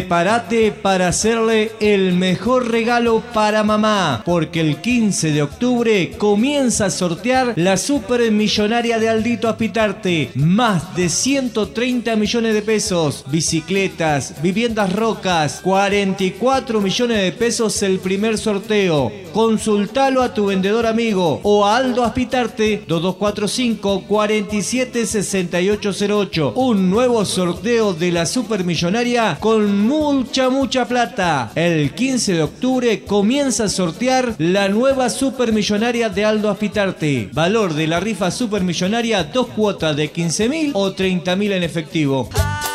Prepárate para hacerle el mejor regalo para mamá, porque el 15 de octubre comienza a sortear la supermillonaria de Aldito Aspitarte. Más de 130 millones de pesos, bicicletas, viviendas rocas, 44 millones de pesos el primer sorteo. Consultalo a tu vendedor amigo o a Aldo Aspitarte 2245 47 6808. Un nuevo sorteo de la supermillonaria con mucha plata. El 15 de octubre comienza a sortear la nueva supermillonaria de Aldo Aspitarte. Valor de la rifa supermillonaria: 2 cuotas de 15.000 o 30.000 en efectivo.